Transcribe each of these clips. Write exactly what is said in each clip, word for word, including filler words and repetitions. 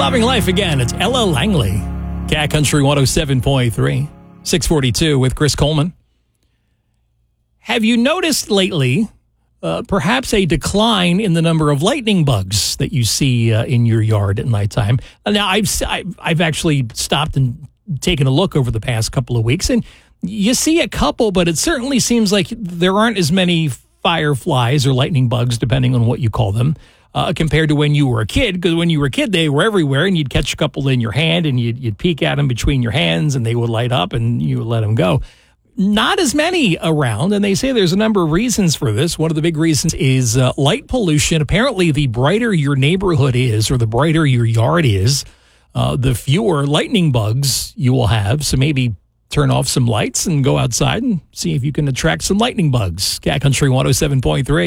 Loving Life again. It's Ella Langley. Cat Country one oh seven point three. six forty-two with Chris Coleman. Have you noticed lately uh, perhaps a decline in the number of lightning bugs that you see uh, in your yard at nighttime? Now, I've, I've actually stopped and taken a look over the past couple of weeks, and you see a couple, but it certainly seems like there aren't as many fireflies or lightning bugs, depending on what you call them, uh, compared to when you were a kid. Because when you were a kid, they were everywhere, and you'd catch a couple in your hand, and you'd, you'd peek at them between your hands, and they would light up, and you would let them go. Not as many around, and they say there's a number of reasons for this. One of the big reasons is uh, light pollution. Apparently, the brighter your neighborhood is, or the brighter your yard is, uh, the fewer lightning bugs you will have. So maybe turn off some lights and go outside and see if you can attract some lightning bugs. Cat Country one oh seven point three.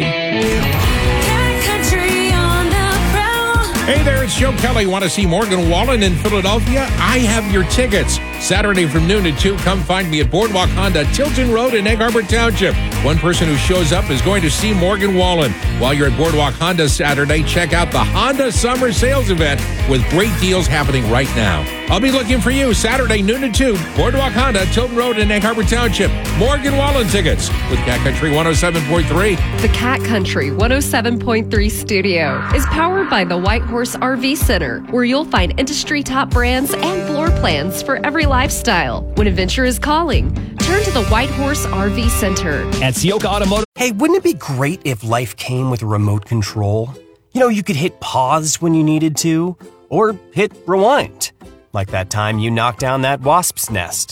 Hey there, it's Joe Kelly. Want to see Morgan Wallen in Philadelphia? I have your tickets. Saturday from noon to two, come find me at Boardwalk Honda, Tilton Road in Egg Harbor Township. One person who shows up is going to see Morgan Wallen. While you're at Boardwalk Honda Saturday, check out the Honda Summer Sales Event with great deals happening right now. I'll be looking for you Saturday, noon to two, Boardwalk Honda, Tilton Road in Egg Harbor Township. Morgan Wallen tickets with Cat Country one oh seven point three. The Cat Country one oh seven point three studio is powered by the White Horse R V Center, where you'll find industry top brands and floor plans for every lifestyle. When adventure is calling, turn to the White Horse R V Center. At Sioka Automotive. Hey, wouldn't it be great if life came with a remote control? You know, you could hit pause when you needed to, or hit rewind. Like that time you knocked down that wasp's nest.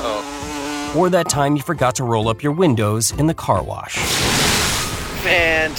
Uh-oh. Or that time you forgot to roll up your windows in the car wash. Man.